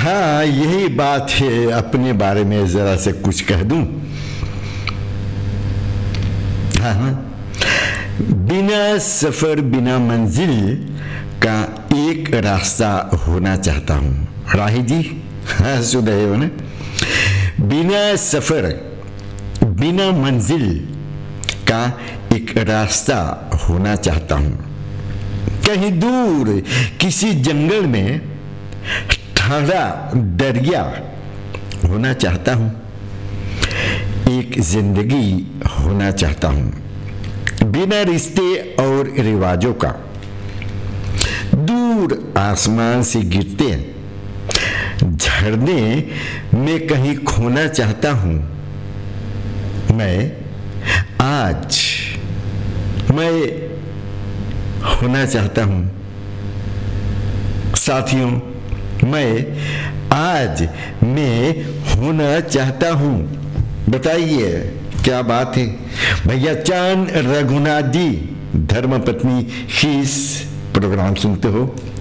हाँ, यही बात है। अपने बारे में जरा से कुछ कह दूं। हाँ, बिना सफर बिना मंजिल का एक रास्ता होना चाहता हूं। राही जी, हाँ सुधे ना। बिना सफर बिना मंजिल का एक रास्ता होना चाहता हूं। कहीं दूर किसी जंगल में ठहरा दरिया होना चाहता हूं। एक जिंदगी होना चाहता हूं बिना रिश्ते और रिवाजों का। दूर आसमान से गिरते झरने में कहीं खोना चाहता हूं। मैं होना चाहता हूं। साथियों, मैं होना चाहता हूं। बताइए क्या बात है भैया। चांद रघुनाथ जी, धर्मपत्नी शीश प्रोग्राम सुनते हो।